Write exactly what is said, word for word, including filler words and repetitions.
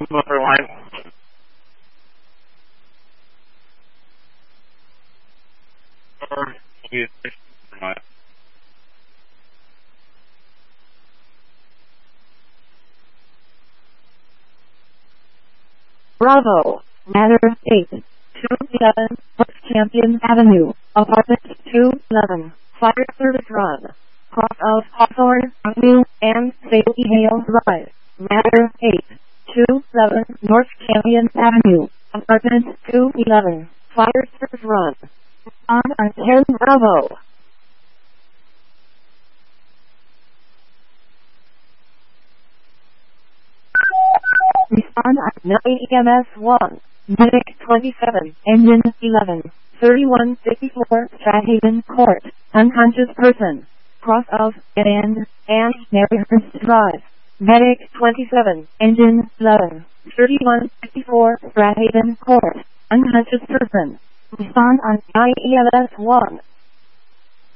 Motor line. Bravo, Matter eight, two eleven, West Champion Avenue, Apartment two eleven, Fire Service Run, cross of Hawthorne Avenue and Safety Hale Drive, Matter eight, two eleven, North Canyon Avenue, Apartment two eleven, Fire Service Run, on ten Bravo. Respond at nine E M S one, Medic twenty-seven, Engine eleven, thirty-one fifty-four, Strathaven Court, unconscious person, cross of Dead End and Maryhurst Drive, Medic twenty-seven, Engine eleven, thirty-one fifty-four, Strathaven Court, unconscious person. Respond on nine E M S one.